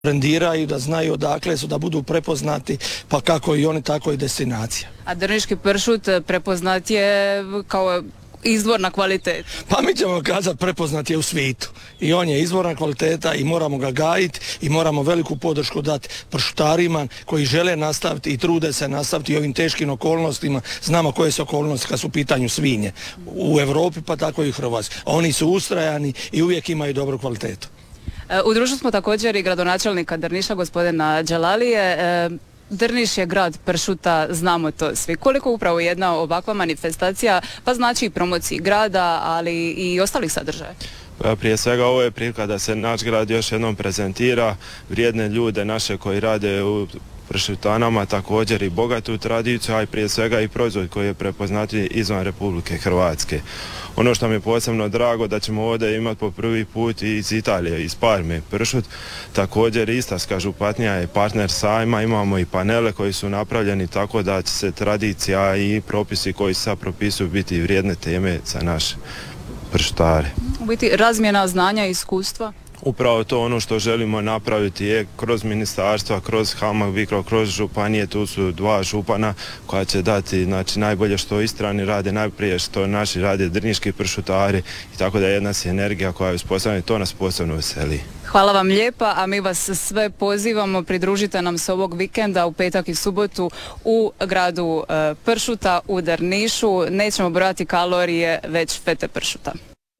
brendiraju, da znaju odakle su, da budu prepoznati, pa kako i oni, tako i destinacija. A drniški pršut prepoznat je kao izvorna kvaliteta. Pa mi ćemo kazati prepoznat je u svijetu i on je izvorna kvaliteta i moramo ga gajiti i moramo veliku podršku dati pršutarima koji žele nastaviti i trude se nastaviti i ovim teškim okolnostima. Znamo koje su okolnosti kad su u pitanju svinje u Europi, pa tako i u Hrvatskoj. Oni su ustrajani i uvijek imaju dobru kvalitetu. U društvu smo također i gradonačelnika Drniša, gospodina Đelalije. Drniš je grad pršuta, znamo to svi. Koliko upravo jedna ovakva manifestacija pa znači i promociji grada, ali i ostalih sadržaja? Prije svega ovo je prilika da se naš grad još jednom prezentira, vrijedne ljude naše koji rade u pršutanama, također i bogatu tradiciju, a i prije svega i proizvod koji je prepoznatljiv izvan Republike Hrvatske. Ono što mi je posebno drago da ćemo ovdje imati po prvi put i iz Italije, iz Parme pršut. Također Istarska županija je partner sajma, imamo i panele koji su napravljeni tako da će se tradicija i propisi koji se sad propisuju biti vrijedne teme za naše pršutare. U biti razmjena znanja i iskustva? Upravo to ono što želimo napraviti je kroz ministarstva, kroz HAMAG BICRO, kroz županije, tu su dva župana koja će dati najbolje što Istrani rade, najprije što naši rade drniški pršutari i tako da je jedna sinergija koja je uspostavljena i to nas posebno veseli. Hvala vam lijepa, a mi vas sve pozivamo, pridružite nam se ovog vikenda u petak i subotu u gradu pršuta u Drnišu. Nećemo brojati kalorije, već fete pršuta.